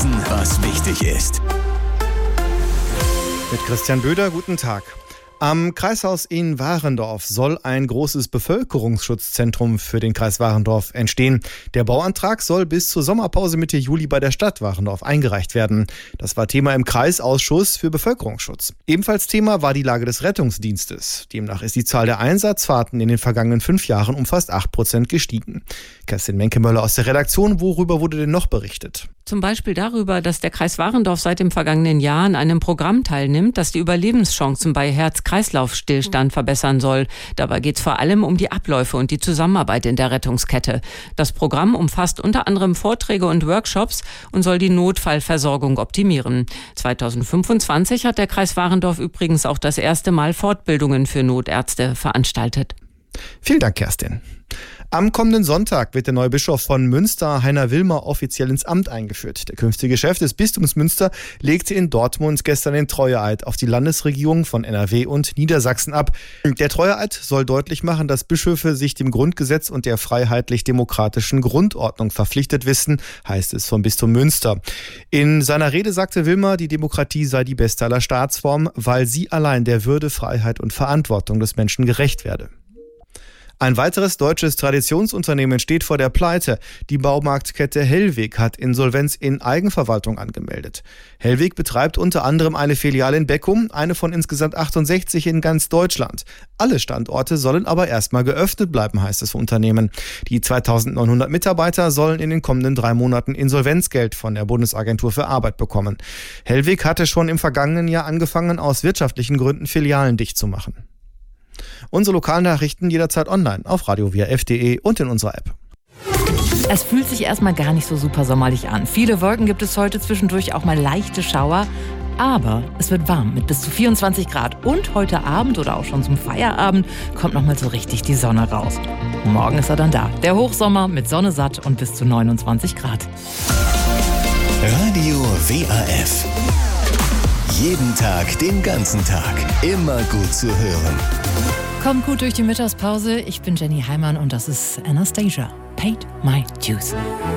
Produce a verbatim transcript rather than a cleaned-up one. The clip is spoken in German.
Wissen, was wichtig ist. Mit Christian Böder, guten Tag. Am Kreishaus in Warendorf soll ein großes Bevölkerungsschutzzentrum für den Kreis Warendorf entstehen. Der Bauantrag soll bis zur Sommerpause Mitte Juli bei der Stadt Warendorf eingereicht werden. Das war Thema im Kreisausschuss für Bevölkerungsschutz. Ebenfalls Thema war die Lage des Rettungsdienstes. Demnach ist die Zahl der Einsatzfahrten in den vergangenen fünf Jahren um fast acht Prozent gestiegen. Kerstin Menkemöller aus der Redaktion, worüber wurde denn noch berichtet? Zum Beispiel darüber, dass der Kreis Warendorf seit dem vergangenen Jahr an einem Programm teilnimmt, das die Überlebenschancen bei Herz-Kreislauf-Stillstand verbessern soll. Dabei geht es vor allem um die Abläufe und die Zusammenarbeit in der Rettungskette. Das Programm umfasst unter anderem Vorträge und Workshops und soll die Notfallversorgung optimieren. zweitausendfünfundzwanzig hat der Kreis Warendorf übrigens auch das erste Mal Fortbildungen für Notärzte veranstaltet. Vielen Dank, Kerstin. Am kommenden Sonntag wird der neue Bischof von Münster, Heiner Wilmer, offiziell ins Amt eingeführt. Der künftige Chef des Bistums Münster legte in Dortmund gestern den Treueeid auf die Landesregierung von N R W und Niedersachsen ab. Der Treueeid soll deutlich machen, dass Bischöfe sich dem Grundgesetz und der freiheitlich-demokratischen Grundordnung verpflichtet wissen, heißt es vom Bistum Münster. In seiner Rede sagte Wilmer, die Demokratie sei die beste aller Staatsformen, weil sie allein der Würde, Freiheit und Verantwortung des Menschen gerecht werde. Ein weiteres deutsches Traditionsunternehmen steht vor der Pleite. Die Baumarktkette Hellweg hat Insolvenz in Eigenverwaltung angemeldet. Hellweg betreibt unter anderem eine Filiale in Beckum, eine von insgesamt achtundsechzig in ganz Deutschland. Alle Standorte sollen aber erstmal geöffnet bleiben, heißt es vom Unternehmen. Die zweitausendneunhundert Mitarbeiter sollen in den kommenden drei Monaten Insolvenzgeld von der Bundesagentur für Arbeit bekommen. Hellweg hatte schon im vergangenen Jahr angefangen, aus wirtschaftlichen Gründen Filialen dicht zu machen. Unsere Lokalnachrichten jederzeit online auf radio w r f punkt d e und in unserer App. Es fühlt sich erstmal gar nicht so super sommerlich an. Viele Wolken gibt es heute, zwischendurch auch mal leichte Schauer. Aber es wird warm mit bis zu vierundzwanzig Grad. Und heute Abend oder auch schon zum Feierabend kommt nochmal so richtig die Sonne raus. Morgen ist er dann da. Der Hochsommer mit Sonne satt und bis zu neunundzwanzig Grad. Radio W A F. Jeden Tag, den ganzen Tag. Immer gut zu hören. Kommt gut durch die Mittagspause. Ich bin Jenny Heimann und das ist Anastasia. Paid My Dues.